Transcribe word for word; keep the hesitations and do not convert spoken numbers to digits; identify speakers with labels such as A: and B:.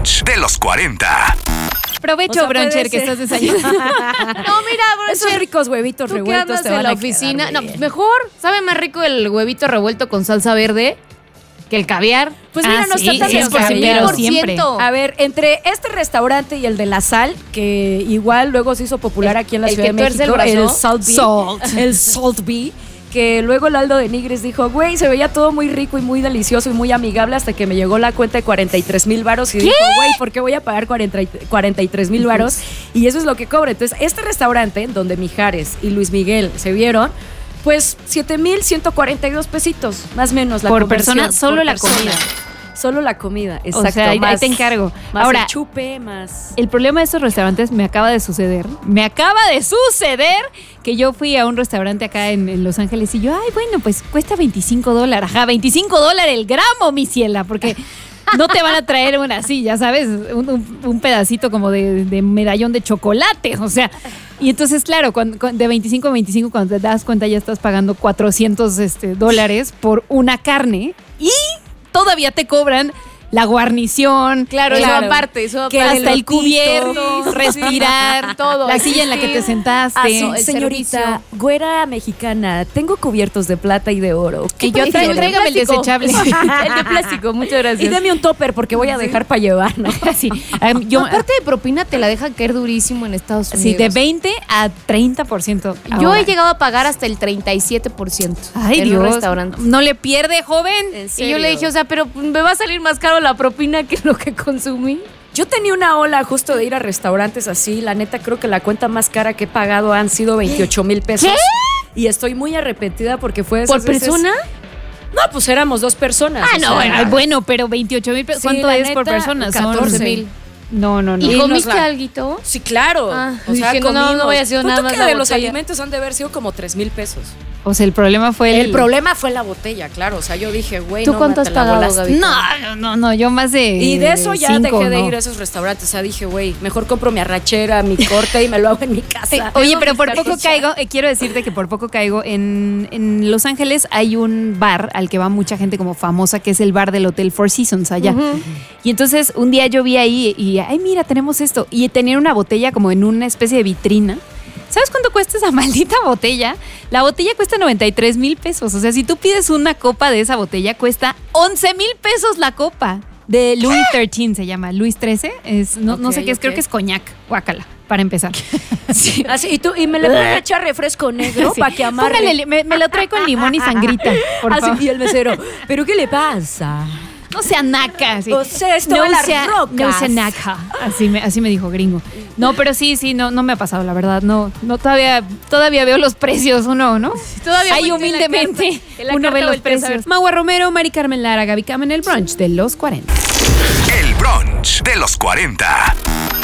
A: brunch de los cuarenta.
B: Provecho, o sea, bruncher, que estás desayunando.
C: No, mira, bruncher.
B: Esos ricos huevitos
C: ¿Tú
B: revueltos te van
C: en la
B: a
C: oficina? No,
B: bien.
C: mejor. ¿Sabe más rico el huevito revuelto con salsa verde que el caviar?
B: Pues mira,
C: ah,
B: no
C: sí,
B: está tan
C: cien por ciento,
B: descabellado.
C: siempre.
B: A ver, entre este restaurante y el de La Sal, que igual luego se hizo popular
C: El-
B: aquí en la
C: el
B: Ciudad
C: que
B: de
C: tuerce el
B: México,
C: brazo.
B: el Salt Bee,
C: Salt.
B: el Salt Bee, que luego el Aldo de Nigris dijo, güey, se veía todo muy rico y muy delicioso y muy amigable hasta que me llegó la cuenta de cuarenta y tres mil varos y dijo, güey, ¿por qué voy a pagar cuarenta y tres mil varos? Y eso es lo que cobra. Entonces, este restaurante donde Mijares y Luis Miguel se vieron, pues siete mil ciento cuarenta y dos pesitos, más o menos la
C: Por
B: conversión,
C: persona, solo
B: por
C: la
B: persona.
C: comida.
B: Solo la comida, exacto.
C: O sea, ahí, ahí
B: más-
C: te encargo.
B: Más
C: Ahora,
B: el chupe, más...
C: el problema de estos restaurantes me acaba de suceder. Me acaba de suceder que yo fui a un restaurante acá en, en Los Ángeles y yo, ay, bueno, pues cuesta veinticinco dólares. Ajá, veinticinco dólares el gramo, mi ciela, porque no te van a traer una así, ya sabes, un, un- un pedacito como de, de medallón de chocolate. O sea, y entonces, claro, cuando, cuando- de veinticinco a veinticinco, cuando te das cuenta ya estás pagando cuatrocientos este, dólares por una carne y todavía te cobran la guarnición,
D: Claro,
C: claro,
D: eso aparte, eso
C: que
D: aparte.
C: hasta el
B: elotito,
C: cubierto,
B: sí,
C: respirar,
D: todo.
C: la silla en la que te sentaste.
B: Ah, so-
D: el
B: señorita,
D: servicio.
B: güera mexicana, tengo cubiertos de plata y de oro. ¿Qué
C: Y yo
B: prefiere?
C: traigo, tráigame el
D: plástico.
C: desechable.
D: El de plástico, muchas gracias.
B: Y deme un topper porque voy a dejar para llevar, ¿no?
C: Sí, um, yo,
D: No, aparte de propina, te la dejan caer durísimo en Estados Unidos.
C: sí, de veinte a treinta por ciento.
D: Yo
C: ahora.
D: he llegado a pagar hasta el treinta y siete por ciento
C: Ay,
D: en
C: Dios.
D: un restaurante.
C: No le pierde, joven.
D: Y yo le dije, o sea, pero me va a salir más caro la propina que lo que consumí.
B: Yo tenía una ola justo de ir a restaurantes así. La neta, creo que la cuenta más cara que he pagado han sido veintiocho mil pesos.
D: ¿Qué?
B: Y estoy muy arrepentida porque fue de esas
D: ¿Por
B: veces-
D: persona?
B: No, pues éramos dos personas.
C: Ah,
B: o
C: no,
B: sea,
C: bueno, ay, bueno, pero veintiocho mil pesos.
B: Sí,
C: ¿Cuánto
B: la
C: es por
B: neta,
C: persona? Son
B: catorce mil.
C: No, no, no.
D: ¿Y
B: Y nos
D: comiste
B: la-
D: alguito?
B: Sí, claro.
D: Ah,
B: o sea,
D: dije, no, no,
B: comimos.
D: no voy a hacer
B: Punto
D: nada más
B: que
D: la
B: de los
D: botella.
B: alimentos han de haber sido como tres mil pesos.
C: O sea, el problema fue el...
B: El problema fue la botella, claro. O sea, yo dije, güey,
D: ¿Tú
B: no,
D: cuánto
B: te
D: has
B: la
D: pagado,
B: volaste.
D: Gaby?
C: No, no, no, no, yo más de
B: Y de eso ya
C: cinco,
B: dejé de
C: no.
B: ir a esos restaurantes. O sea, dije, güey, mejor compro mi arrachera, mi corte y me lo hago en mi casa.
C: Oye, pero por
B: Está
C: poco
B: hecha.
C: caigo, eh, quiero decirte que por poco caigo. En, en Los Ángeles hay un bar al que va mucha gente como famosa, que es el bar del Hotel Four Seasons allá. Y entonces un día yo vi ahí y, ay, mira, tenemos esto. Y tenían una botella como en una especie de vitrina. ¿Sabes cuánto cuesta esa maldita botella? La botella cuesta noventa y tres mil pesos. O sea, si tú pides una copa de esa botella, cuesta once mil pesos la copa. De Louis trece se llama. Louis trece. Es, no, no sé
B: Ok,
C: qué es, creo
B: ok.
C: que es coñac. Guácala, para empezar. Sí.
B: Así, y tú, y me le puedes echar refresco negro
C: Sí.
B: para que amarre.
C: Póngale, me, me lo trae con limón y sangrita, por
B: Así,
C: favor.
B: y el mesero, ¿pero qué le pasa?
C: No sea naca. Sí.
B: O sea, esto va a las
C: sea,
B: rocas.
C: no sea naca. Así me, así me dijo gringo. No, pero sí, sí, no, no me ha pasado, la verdad. No, no todavía, todavía veo los precios, uno, ¿no?
D: Todavía
C: Ahí
D: en la
C: humildemente
D: carta- en la
C: uno
D: carta
C: ve los
D: volteas a
C: precios.
D: ver.
C: Magua Romero, Mari Carmen Lara, Gaby Cam en el brunch de los cuarenta.
A: El brunch de los cuarenta.